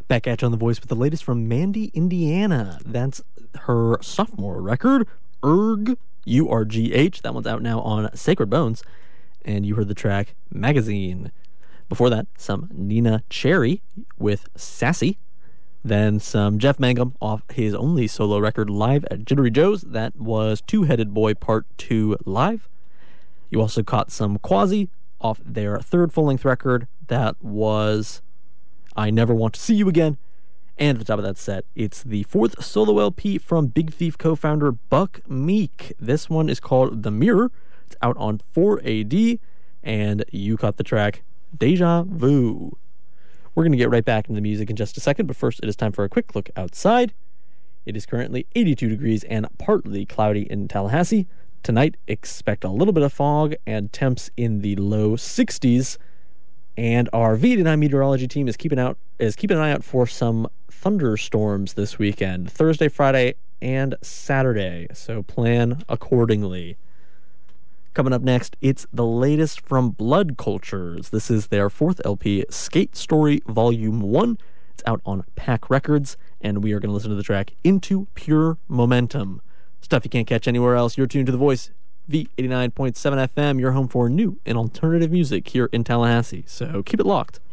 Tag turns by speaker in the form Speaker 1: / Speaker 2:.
Speaker 1: Back at you on The Voice with the latest from Mandy, Indiana. That's her sophomore record, Urgh, U-R-G-H. That one's out now on Sacred Bones. And you heard the track Magazine. Before that, some Nina Cherry with Sassy. Then some Jeff Mangum off his only solo record, Live at Jittery Joe's. That was Two-Headed Boy Part 2 Live. You also caught some Quasi off their third full-length record. That was I Never Want to See You Again. And at the top of that set, it's the fourth solo LP from Big Thief co-founder Buck Meek. This one is called The Mirror. It's out on 4AD, and you caught the track Deja Vu. We're going to get right back into the music in just a second, but first it is time for a quick look outside. It is currently 82 degrees and partly cloudy in Tallahassee. Tonight, expect a little bit of fog and temps in the low 60s. And our V89 meteorology team is keeping an eye out for some thunderstorms this weekend, Thursday, Friday, and Saturday. So plan accordingly. Coming up next, it's the latest from Blood Cultures. This is their fourth LP, Skate Story Volume 1. It's out on Pack Records, and we are going to listen to the track Into Pure Momentum. Stuff you can't catch anywhere else. You're tuned to The Voice, V89.7 FM, your home for new and alternative music here in Tallahassee. So keep it locked.